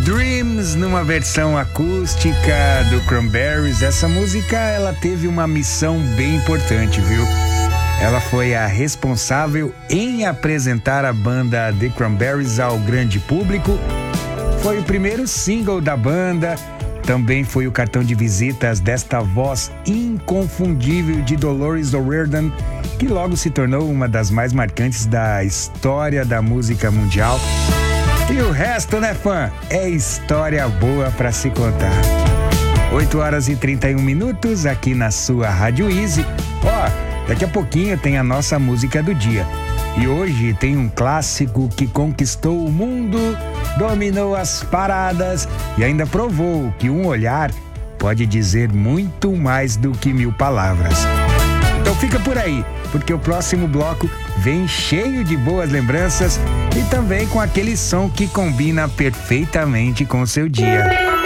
Dreams numa versão acústica do Cranberries. Essa música, ela teve uma missão bem importante, viu? Ela foi a responsável em apresentar a banda The Cranberries ao grande público. Foi o primeiro single da banda. Também foi o cartão de visitas desta voz inconfundível de Dolores O'Riordan, que logo se tornou uma das mais marcantes da história da música mundial. E o resto, né, fã? É história boa pra se contar. 8h31 aqui na sua Rádio Easy. Daqui a pouquinho tem a nossa música do dia. E hoje tem um clássico que conquistou o mundo, dominou as paradas e ainda provou que um olhar pode dizer muito mais do que 1000 palavras. Então fica por aí, porque o próximo bloco vem cheio de boas lembranças e também com aquele som que combina perfeitamente com o seu dia.